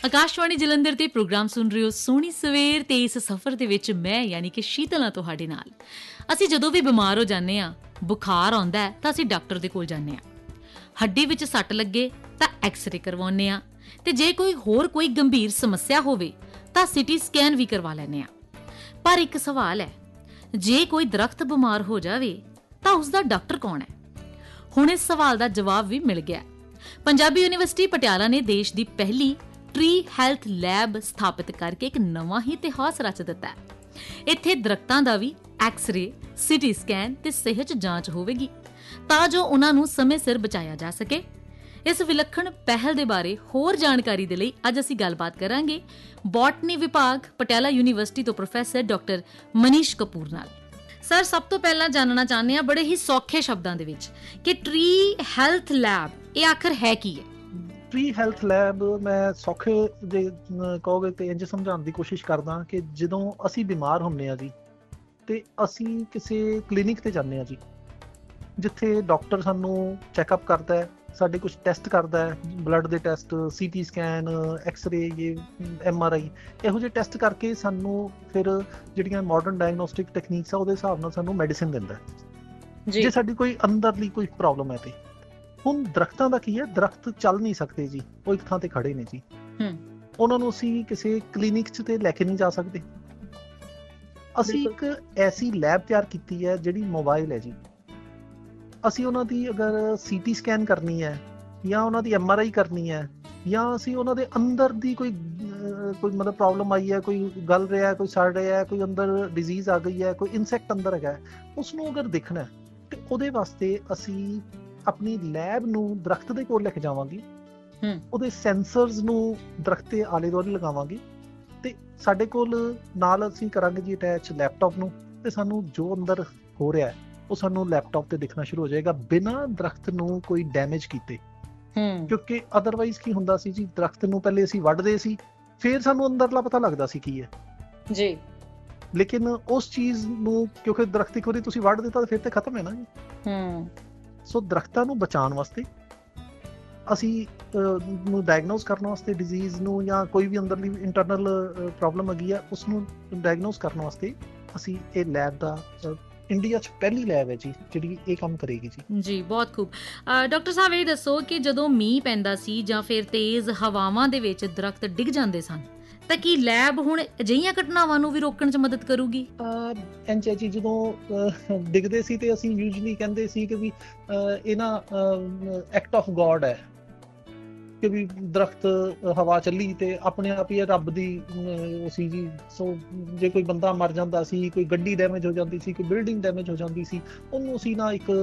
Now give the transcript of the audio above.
ਆਕਾਸ਼ਵਾਣੀ ਜਲੰਧਰ ਤੇ ਪ੍ਰੋਗਰਾਮ ਸੁਣ ਰਹੇ ਹੋ ਸੋਹਣੀ ਸਵੇਰ ਤੇ ਇਸ ਸਫ਼ਰ ਦੇ ਵਿੱਚ ਮੈਂ ਯਾਨੀ ਕਿ ਸ਼ੀਤਲ ਹਾਂ ਤੁਹਾਡੇ ਨਾਲ। ਅਸੀਂ ਜਦੋਂ ਵੀ ਬਿਮਾਰ ਹੋ ਜਾਂਦੇ ਹਾਂ, ਬੁਖਾਰ ਆਉਂਦਾ ਹੈ ਤਾਂ ਅਸੀਂ ਡਾਕਟਰ ਦੇ ਕੋਲ ਜਾਂਦੇ ਹਾਂ। ਹੱਡੀ ਵਿੱਚ ਸੱਟ ਲੱਗੇ ਤਾਂ ਐਕਸ-ਰੇ ਕਰਵਾਉਂਦੇ ਹਾਂ ਤੇ ਜੇ ਕੋਈ ਗੰਭੀਰ ਸਮੱਸਿਆ ਹੋਵੇ ਤਾਂ ਸਿਟੀ ਸਕੈਨ ਵੀ ਕਰਵਾ ਲੈਂਦੇ ਹਾਂ। ਪਰ ਇੱਕ ਸਵਾਲ ਹੈ, ਜੇ ਕੋਈ ਦਰਖਤ ਬਿਮਾਰ ਹੋ ਜਾਵੇ ਤਾਂ ਉਸ ਦਾ ਡਾਕਟਰ ਕੌਣ ਹੈ? ਹੁਣ ਇਸ ਸਵਾਲ ਦਾ ਜਵਾਬ ਵੀ ਮਿਲ ਗਿਆ। ਪੰਜਾਬੀ ਯੂਨੀਵਰਸਿਟੀ ਪਟਿਆਲਾ ਨੇ ਦੇਸ਼ ਦੀ ਪਹਿਲੀ ਟਰੀ ਹੈਲਥ ਲੈਬ ਸਥਾਪਿਤ ਕਰਕੇ ਇੱਕ ਨਵਾਂ ਹੀ ਇਤਿਹਾਸ ਰਚ ਦਿੱਤਾ ਹੈ। ਇੱਥੇ ਦਰਖਤਾਂ ਦਾ ਵੀ ਐਕਸ-ਰੇ, ਸਿਟੀ ਸਕੈਨ ਤੇ ਸਿਹਤ ਜਾਂਚ ਹੋਵੇਗੀ ਤਾਂ ਜੋ ਉਹਨਾਂ ਨੂੰ ਸਮੇਂ ਸਿਰ ਬਚਾਇਆ ਜਾ ਸਕੇ। ਇਸ ਵਿਲੱਖਣ ਪਹਿਲ ਦੇ ਬਾਰੇ ਹੋਰ ਜਾਣਕਾਰੀ ਦੇ ਲਈ ਅੱਜ ਅਸੀਂ ਗੱਲਬਾਤ ਕਰਾਂਗੇ ਬੋਟਨੀ ਵਿਭਾਗ ਪਟਿਆਲਾ ਯੂਨੀਵਰਸਿਟੀ ਤੋਂ ਪ੍ਰੋਫੈਸਰ ਡਾਕਟਰ ਮਨੀਸ਼ ਕਪੂਰ ਨਾਲ। ਸਰ, ਸਭ ਤੋਂ ਪਹਿਲਾਂ ਜਾਣਨਾ ਚਾਹੁੰਦੇ ਹਾਂ ਬੜੇ ਹੀ ਸੌਖੇ ਸ਼ਬਦਾਂ ਦੇ ਵਿੱਚ ਕਿ ਟਰੀ ਹੈਲਥ ਲੈਬ ਇਹ ਆਖਰ ਹੈ ਕੀ ਹੈ? ਟਰੀ ਹੈਲਥ ਲੈਬ ਮੈਂ ਸੌਖੇ ਜੇ ਕਹੋਗੇ ਤੇ ਇੰਝ ਸਮਝਾਉਣ ਦੀ ਕੋਸ਼ਿਸ਼ ਕਰਦਾ ਕਿ ਜਦੋਂ ਅਸੀਂ ਬਿਮਾਰ ਹੁੰਦੇ ਹਾਂ ਜੀ ਤੇ ਅਸੀਂ ਕਿਸੇ ਕਲੀਨਿਕ ਤੇ ਜਾਂਦੇ ਹਾਂ ਜੀ, ਜਿੱਥੇ ਡਾਕਟਰ ਸਾਨੂੰ ਚੈੱਕਅਪ ਕਰਦਾ ਹੈ, ਸਾਡੇ ਕੁਝ ਟੈਸਟ ਕਰਦਾ ਹੈ, ਬਲੱਡ ਦੇ test, CT scan, X ray, MRI, ਇਹੋ ਜਿਹੇ ਟੈਸਟ ਕਰਕੇ ਸਾਨੂੰ ਫਿਰ ਜਿਹੜੀਆਂ ਮਾਡਰਨ ਡਾਇਗਨੋਸਟਿਕ ਟੈਕਨੀਕਸ ਆ ਉਹਦੇ ਹਿਸਾਬ ਨਾਲ ਸਾਨੂੰ ਮੈਡੀਸਿਨ ਦਿੰਦਾ ਜੇ ਸਾਡੀ ਕੋਈ ਅੰਦਰਲੀ ਕੋਈ ਪ੍ਰੋਬਲਮ ਹੈ ਤੇ। ਹੁਣ ਦਰਖਤਾਂ ਦਾ ਕੀ ਹੈ, ਦਰਖਤ ਚੱਲ ਨਹੀਂ ਸਕਦੇ ਜੀ, ਉਹ ਇੱਕ ਥਾਂ ਤੇ ਖੜੇ ਨੇ ਜੀ। ਉਹਨਾਂ ਨੂੰ ਅਸੀਂ ਕਿਸੇ ਕਲੀਨਿਕ 'ਚ ਤੇ ਲੈ ਕੇ ਨਹੀਂ ਜਾ ਸਕਦੇ। ਅਸੀਂ ਇੱਕ ਐਸੀ ਲੈਬ ਤਿਆਰ ਕੀਤੀ ਹੈ ਜਿਹੜੀ ਮੋਬਾਈਲ ਹੈ ਜੀ। ਅਸੀਂ ਉਹਨਾਂ ਦੀ ਅਗਰ ਸੀਟੀ ਸਕੈਨ ਕਰਨੀ ਹੈ ਜਾਂ ਉਹਨਾਂ ਦੀ MRI ਕਰਨੀ ਹੈ ਜਾਂ ਅਸੀਂ ਉਹਨਾਂ ਦੇ ਅੰਦਰ ਦੀ ਕੋਈ ਮਤਲਬ ਪ੍ਰੋਬਲਮ ਆਈ ਹੈ, ਕੋਈ ਗਲ ਰਿਹਾ, ਕੋਈ ਸੜ ਰਿਹਾ, ਕੋਈ ਅੰਦਰ ਡਿਜ਼ੀਜ਼ ਆ ਗਈ ਹੈ, ਕੋਈ ਇਨਸੈਕਟ ਅੰਦਰ ਹੈਗਾ, ਉਸਨੂੰ ਅਗਰ ਦੇਖਣਾ ਤੇ ਉਹਦੇ ਵਾਸਤੇ ਅਸੀਂ ਆਪਣੀ ਲੈਬ ਨੂੰ ਦਰਖਤ ਦੇ ਕੋਲ ਲੈ ਕੇ ਜਾਵਾਂਗੇ। ਉਹਦੇ ਸੈਂਸਰਸ ਨੂੰ ਦਰਖਤ ਦੇ ਆਲੇ ਦੁਆਲੇ ਲਗਾਵਾਂਗੇ ਤੇ ਸਾਡੇ ਕੋਲ ਨਾਲ ਅਸੀਂ ਕਰਾਂਗੇ ਜੀ ਅਟੈਚ ਲੈਪਟਾਪ ਨੂੰ, ਤੇ ਸਾਨੂੰ ਜੋ ਅੰਦਰ ਹੋ ਰਿਹਾ ਹੈ ਉਹ ਸਾਨੂੰ ਲੈਪਟਾਪ ਤੇ ਦਿਖਣਾ ਸ਼ੁਰੂ ਹੋ ਜਾਏਗਾ ਬਿਨਾਂ ਦਰਖਤ ਨੂੰ ਕੋਈ ਡੈਮੇਜ ਕੀਤੇ। ਕਿਉਂਕਿ ਅਦਰਵਾਈਜ਼ ਕੀ ਹੁੰਦਾ ਸੀ ਜੀ, ਦਰਖਤ ਨੂੰ ਪਹਿਲੇ ਅਸੀਂ ਵੱਢਦੇ ਸੀ, ਫਿਰ ਸਾਨੂੰ ਅੰਦਰਲਾ ਪਤਾ ਲੱਗਦਾ ਸੀ ਕੀ ਹੈ ਜੀ, ਲੇਕਿਨ ਉਸ ਚੀਜ਼ ਨੂੰ ਕਿਉਂਕਿ ਦਰਖਤ ਇੱਕ ਵਾਰੀ ਤੁਸੀਂ ਵੱਢ ਦਿੱਤਾ ਫਿਰ ਤੇ ਖਤਮ ਹੈ ਨਾ ਜੀ। ਸੋ ਦਰਖਤਾਂ ਨੂੰ ਬਚਾਉਣ ਵਾਸਤੇ ਅਸੀਂ ਨੂੰ ਡਾਇਗਨੋਸ ਕਰਨ ਵਾਸਤੇ ਡਿਜ਼ੀਜ਼ ਨੂੰ ਜਾਂ ਕੋਈ ਵੀ ਅੰਦਰਲੀ ਇੰਟਰਨਲ ਪ੍ਰੋਬਲਮ ਹੈਗੀ ਆ ਉਸਨੂੰ ਡਾਇਗਨੋਸ ਕਰਨ ਵਾਸਤੇ ਅਸੀਂ ਇਹ ਲੈਬ ਦਾ ਇੰਡੀਆ 'ਚ ਪਹਿਲੀ ਲੈਬ ਹੈ ਜੀ ਜਿਹੜੀ ਇਹ ਕੰਮ ਕਰੇਗੀ ਜੀ। ਜੀ, ਬਹੁਤ ਖੂਬ। ਡਾਕਟਰ ਸਾਹਿਬ, ਇਹ ਦੱਸੋ ਕਿ ਜਦੋਂ ਮੀਂਹ ਪੈਂਦਾ ਸੀ ਜਾਂ ਫਿਰ ਤੇਜ਼ ਹਵਾਵਾਂ ਦੇ ਵਿੱਚ ਦਰਖਤ ਡਿੱਗ ਜਾਂਦੇ ਸਨ ਤਾਂ ਕੀ ਲੈਬ ਹੁਣ ਅਜਿਹੀਆਂ ਘਟਨਾਵਾਂ ਨੂੰ ਵੀ ਰੋਕਣ 'ਚ ਮਦਦ ਕਰੂਗੀ? ਇੰਝ ਜੀ, ਜਦੋਂ ਡਿੱਗਦੇ ਸੀ ਤੇ ਅਸੀਂ ਯੂਜਲੀ ਕਹਿੰਦੇ ਸੀ ਕਿ ਵੀ ਇਹ ਨਾ ਐਕਟ ਆਫ ਗੋਡ ਹੈ ਕਿ ਵੀ ਦਰਖਤ ਹਵਾ ਚੱਲੀ ਤੇ ਆਪਣੇ ਆਪ ਹੀ ਰੱਬ ਦੀ ਸੀ ਜੀ। ਸੋ ਜੇ ਕੋਈ ਬੰਦਾ ਮਰ ਜਾਂਦਾ ਸੀ, ਕੋਈ ਗੱਡੀ ਡੈਮੇਜ ਹੋ ਜਾਂਦੀ ਸੀ, ਕੋਈ ਬਿਲਡਿੰਗ ਡੈਮੇਜ ਹੋ ਜਾਂਦੀ ਸੀ, ਉਹਨੂੰ ਅਸੀਂ ਨਾ ਇੱਕ